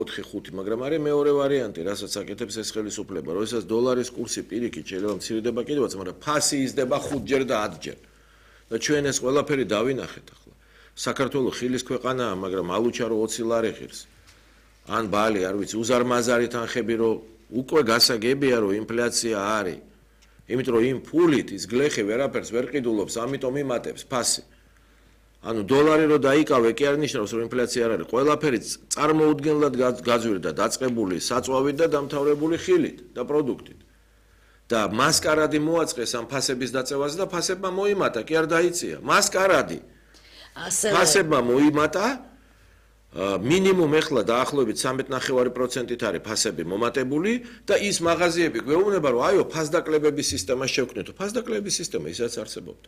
4-5, მაგრამ არის მეორე ვარიანტი, რასაც აკეთებს ეს ხელისუფლება, როდესაც დოლარის კურსი პირიქით შეიძლება მცირდება კიდევაც, მაგრამ ფასი იზრდება 5-ჯერ და 10-ჯერ. და ჩვენ ეს ყველაფერი დავინახეთ ახლა. საქართველოს ხილის ქვეყანაა, მაგრამ ალუჩარო 20 ლარი ღირს. ან ბალი, არ ვიცი, უზარმაზარი თანხები, რომ უკვე გასაგებია, რომ ინფლაცია არის. იმიტომ რომ იმ ფულით ის გლეხი ვერაფერს ვერ ყიდულობს, ამიტომ იმატებს ფასი. ანუ დოლარი რო დაიკავე, კი არ ნიშნავს, რომ ინფლაცია არ არის. ყველაფერი წარმოუდგენლად გაძვირდა, დაწყებული საწვავით და დამთავრებული ხილით და პროდუქტით. და მასკარადი მოაწყეს ამ ფასების დაწევას და ფასებმა მოიმატა, კი არ დაიწია. მასკარადი. ფასებმა მოიმატა, მინიმუმ ეხლა დაახლოებით 13.5%-ით არის ფასები მომატებული და ის მაღაზიები გვეუბნება, რომ აიო, ფასდაკლებების სისტემა შევქმნითო. ფასდაკლებების სისტემა ისაც არსებობდა.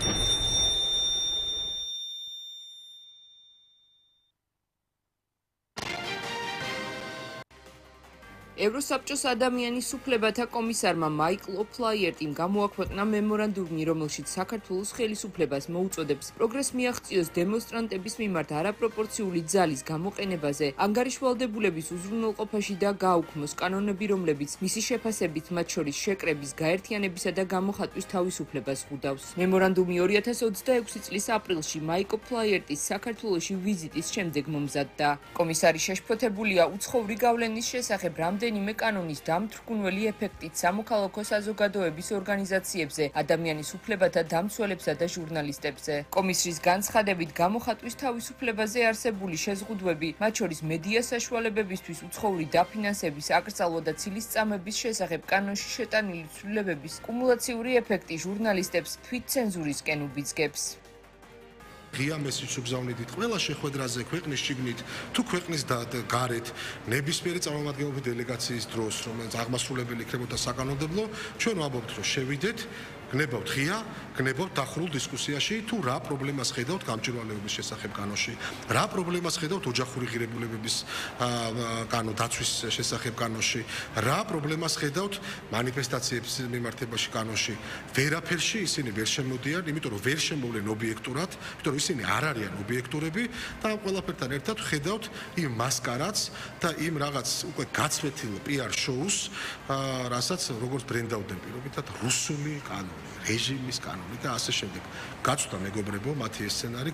ევროსაბჭოს ადამიანის უფლებათა კომისარმა მაიკლ ოფლაიერტიმ გამოაქვეყნა მემორანდუმი, რომელშიც საქართველოს ხელისუფლებას მოუწოდებს პროგრესს მიაღწიოს დემონსტრანტების მიმართ არაპროპორციული ძალის გამოყენებაზე, ანგარიშვალდებულების უზრუნველყოფაში და გააუქმოს კანონები, რომლებიც მისი შეფასებით მათ შორის შეკრების, გაერთიანებისა და გამოხატვის თავისუფლებას ხვდავს. მემორანდუმი 2026 წლის აპრილში მაიკლ ოფლაიერტის საქართველოში ვიზიტის შემდეგ მომზადდა. კომისარი შეშფოთებულია უცხოური გავლენის შესახებ რამდენიმე კანონის დამთრგუნველი ეფექტით სამოქალაქო საზოგადოების ორგანიზაციებზე, ადამიანის უფლებათა დამცველებსა და ჟურნალისტებზე. კომისრის განცხადებით, გამოხატვის თავისუფლებაზე არსებული შეზღუდვები, მათ შორის მედია საშუალებებისთვის უცხოური დაფინანსების, აკრძალვა და ცილისწამების შესახებ კანონში შეტანილი ცვლილებების კუმულაციური ეფექტი ჟურნალისტებს თვითცენზურისკენ უბიძგებს. ღია მესიჯს უგზავნიდით ყველა შეხვედრაზე ქვეყნის შიგნით თუ ქვეყნის გარეთ ნებისმიერი წარმომადგენლობითი დელეგაციის დროს, რომელიც აღმასრულებელი იქნებოდა საკანონმდებლო, ჩვენ ვამბობთ, რომ შევიდეთ, გნებავთ ღია, გნებავთ დახურულ დისკუსიაში თუ რა პრობლემას ხედავთ გამჭვირვალეობის შესახებ კანონში, რა პრობლემას ხედავთ ოჯახური ღირებულებების დაცვის შესახებ კანონში, რა პრობლემას ხედავთ მანიფესტაციების მიმართებაში კანონში. ვერაფერში ისინი ვერ შემოდიან, იმიტომ რომ ვერ შემოვლენ ობიექტურად, იმიტომ რომ ისინი არ არიან ობიექტურები და ამ ყველაფერთან ერთად ხედავთ იმ მასკარადს და იმ რაღაც უკვე გაცვეთილ PR შოუს, რასაც როგორც ბრენდავდნენ პირობითად რუსული კანონი, რეჟიმის კანონი და ასე შემდეგ. გაცვდა მეგობრებო მათი ეს სცენარი.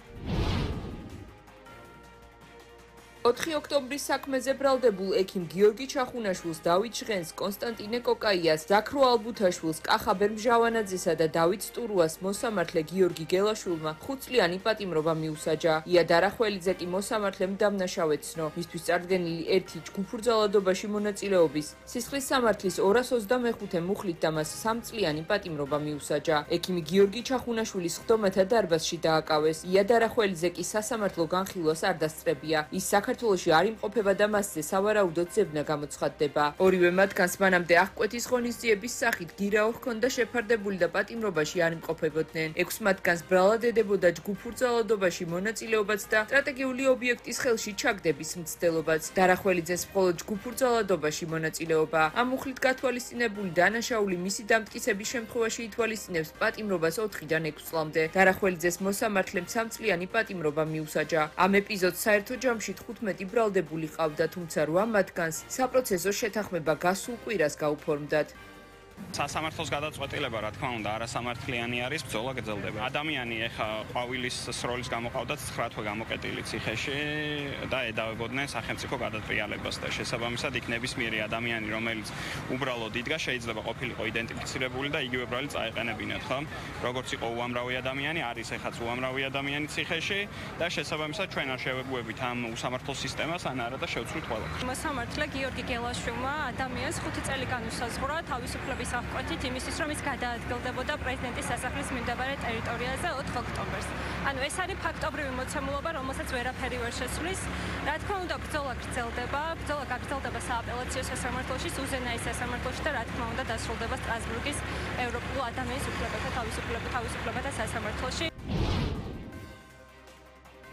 4 ოქტომბრის საქმეზე ბრალდებულ ექიმ გიორგი ჩახუნაშვილს, დავით ჟღენს, კონსტანტინე კოკაიას, ზაქრო ალბუთაშვილს, კახაბერ მჟავანაძესა და დავით სტურუას მოსამართლე გიორგი გელაშვილმა 5 წლიანი პატიმრობა მიუსაჯა. ია დარახველიძე კი მოსამართლემ დამნაშავედ ცნო, მისთვის წარდგენილი ერთი ჯგუფურძალადობაში მონაწილეობის, სისხლის სამართლის 225 მუხლით და მას 3 წლიანი პატიმრობა მიუსაჯა. ექიმი გიორგი ჩახუნაშვილის სხდომათა დარბაზში დააკავეს. ია დარახველიძე კი სასამართლო განხილვას არ დასწრებია. ის საქართველოში არ იმყოფება და მასზე სავარაუდოდ ზებნა გამოცხადდება. ორივე მათგანს მანამდე აღკვეთის ღონისძიების სახით გირაო ჰქონდა შეფარდებული და პატიმრობაში არ იმყოფებოდნენ. 6 მათგანს ბრალად ედებოდა ჯგუფურძალადობაში მონაწილეობაც და სტრატეგიული ობიექტის ხელში ჩაგდების მცდელობაც. დარახველიძეს მხოლოდ ჯგუფურძალადობაში მონაწილეობა. ამ მუხლით გათვალისწინებული დანაშაული მისი დამტკიცების შემთხვევაში ითვალისწინებს პატიმრობას 4-დან 6 წლამდე. დარახველიძეს მოსამართლემ 3 წლიანი პატიმრობა მიუსაჯა. ამ ეპიზოდს საერთო ჯამში 15 ბრალდებული ყავდა, თუმცა 8 მათგანს საპროცესო შეთანხმება გასულ კვირას გაუფორმდათ. სასამართლოს გადაწყვეტილება, რა თქმა უნდა, არასამართლიანი არის, ბრძოლა გრძელდება. ადამიანი ეხა ყვავილის სროლის გამოყავდათ 9 თვე გამოკეტილი ციხეში და ედავებოდნენ სახელმწიფო გადატრიალებას და შესაბამისად იქ ნებისმიერი ადამიანი, რომელიც უბრალოდ იდგა, შეიძლება ყოფილიყო იდენტიფიცირებული და იგივე ბრალი წაეყენებინათ, ხო? როგორც იყო უამრავი ადამიანი, არის ეხაც უამრავი ადამიანი ციხეში და შესაბამისად ჩვენ არ შევეგუებით ამ უსამართლო სისტემას, ან არა და შევცვლით ყველა. მოსამართლე გიორგი გელაშვილმა ადამიანს 5 წელი განუსაზღვრა თავისუფლების აღკვეთით იმისთვის, რომ ის გადაადგილდებოდა პრეზიდენტის სასახლის მიმდებარე ტერიტორიაზე 4 ოქტომბერს. ანუ ეს არის ფაქტობრივი მოცემულობა, რომელსაც ვერაფერი ვერ შესვლის. რა თქმა უნდა, ბრძოლა გრძელდება, ბრძოლა გაგრძელდება სააპელაციო სასამართლოში, უზენაეს სასამართლოში და რა თქმა უნდა დასრულდება სტრასბურგის ევროპულ ადამიანის უფლებათა თავისუფლებათა სასამართლოში.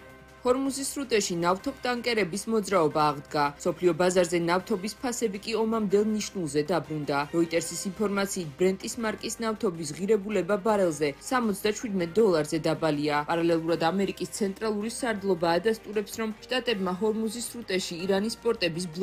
ჰორმუზის სრუტეში ნავთობ ტანკერების მოძრაობა აღდგა. სოფლიო ბაზარზე ნავთობის ფასები კი ომამდელ ნიშნულზე დაბრუნდა. როიტერსის ინფორმაციით, ბრენტის მარკის ნავთობის ღირებულება ბარელზე $77-ზე დაბალია. პარალელურად ამერიკის ცენტრალური სარდლობა ადასტურებს, რომ შტატებმა ჰორმუზის სრუტეში ირანის პორტების